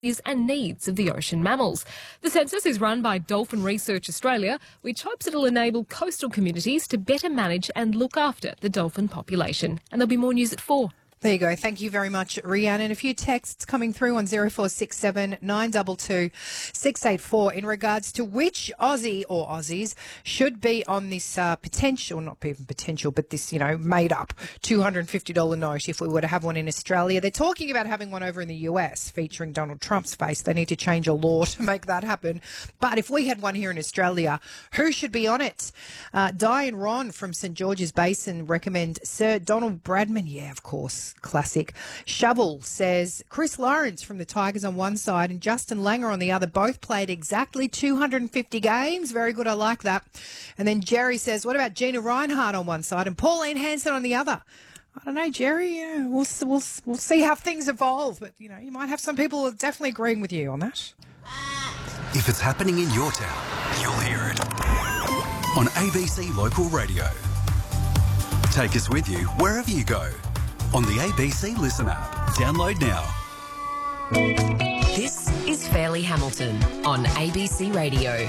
and needs of the ocean mammals. The census is run by Dolphin Research Australia, which hopes it'll enable coastal communities to better manage and look after the dolphin population. And there'll be more news at 4. There you go. Thank you very much, Rhiannon. A few texts coming through on 0467 922 684 in regards to which Aussie or Aussies should be on this potential, not even potential, but this, made up $250 note if we were to have one in Australia. They're talking about having one over in the US featuring Donald Trump's face. They need to change a law to make that happen. But if we had one here in Australia, who should be on it? Di and Ron from St George's Basin recommend Sir Donald Bradman. Yeah, of course. Classic. Shovel says Chris Lawrence from the Tigers on one side and Justin Langer on the other. Both played exactly 250 games. Very good. I like that. And then Jerry says, what about Gina Reinhardt on one side and Pauline Hanson on the other? I don't know, Jerry. Yeah, we'll see how things evolve. But, you might have some people definitely agreeing with you on that. If it's happening in your town, you'll hear it on ABC Local Radio. Take us with you wherever you go. On the ABC Listen app. Download now. This is Fairleigh Hamilton on ABC Radio.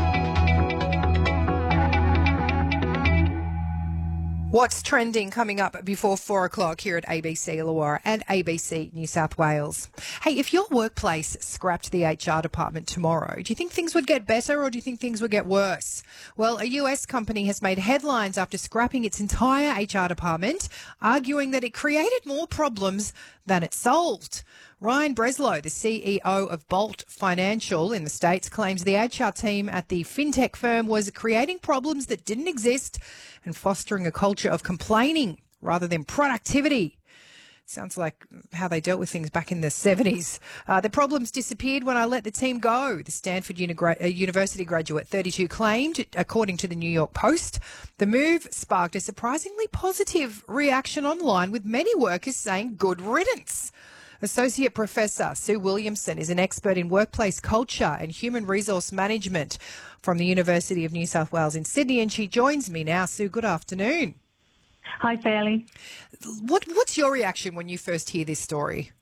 What's trending coming up before 4 o'clock here at ABC Illawarra and ABC New South Wales? Hey, if your workplace scrapped the HR department tomorrow, do you think things would get better or do you think things would get worse? Well, a US company has made headlines after scrapping its entire HR department, arguing that it created more problems than it solved. Ryan Breslow, the CEO of Bolt Financial in the States, claims the HR team at the fintech firm was creating problems that didn't exist and fostering a culture of complaining rather than productivity. Sounds like how they dealt with things back in the 70s. The problems disappeared when I let the team go, the Stanford University graduate 32 claimed, according to the New York Post. The move sparked a surprisingly positive reaction online, with many workers saying good riddance. Associate Professor Sue Williamson is an expert in workplace culture and human resource management from the University of New South Wales in Sydney, and she joins me now. Sue, good afternoon. Hi, Fairleigh. What's your reaction when you first hear this story?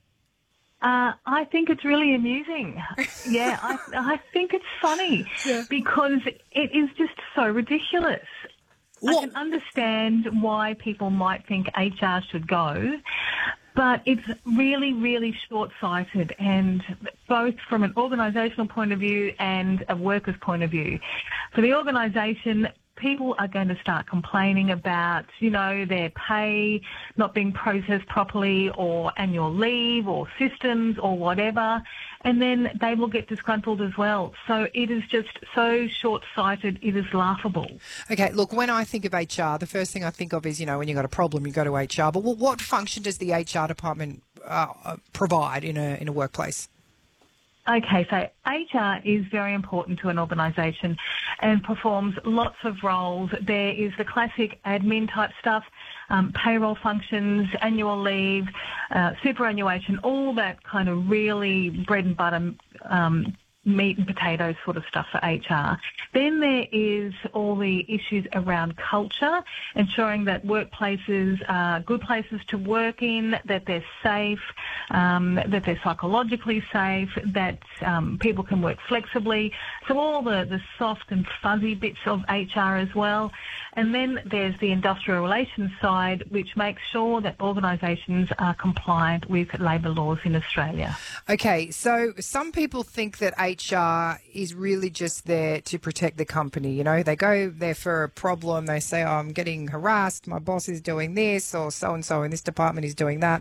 I think it's really amusing. Yeah, I think it's funny because it is just so ridiculous. I can understand why people might think HR should go, but it's really, really short-sighted, and both from an organisational point of view and a worker's point of view. For the organisation, people are going to start complaining about, their pay not being processed properly, or annual leave, or systems, or whatever, and then they will get disgruntled as well. So it is just so short-sighted, it is laughable. Okay, look, when I think of HR, the first thing I think of is, when you've got a problem, you go to HR. But what function does the HR department provide in a workplace? Okay, so HR is very important to an organisation and performs lots of roles. There is the classic admin type stuff, payroll functions, annual leave, superannuation, all that kind of really bread and butter meat and potatoes sort of stuff for HR. Then there is all the issues around culture, ensuring that workplaces are good places to work in, that they're safe, that they're psychologically safe, that people can work flexibly. So all the soft and fuzzy bits of HR as well. And then there's the industrial relations side, which makes sure that organisations are compliant with labour laws in Australia. Okay, so some people think that HR is really just there to protect the company. They go there for a problem. They say, I'm getting harassed. My boss is doing this, or so-and-so in this department is doing that.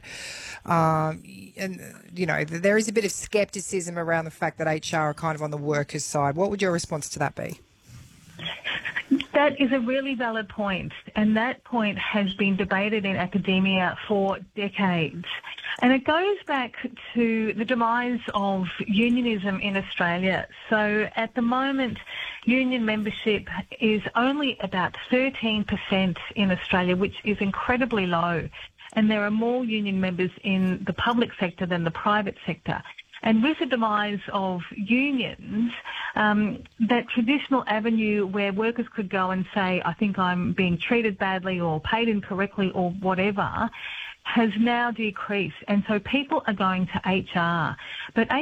There is a bit of scepticism around the fact that HR are kind of on the workers' side. What would your response to that be? That is a really valid point, and that point has been debated in academia for decades. And it goes back to the demise of unionism in Australia. So at the moment, union membership is only about 13% in Australia, which is incredibly low. And there are more union members in the public sector than the private sector. And with the demise of unions, that traditional avenue where workers could go and say, I think I'm being treated badly or paid incorrectly or whatever, has now decreased. And so people are going to HR. But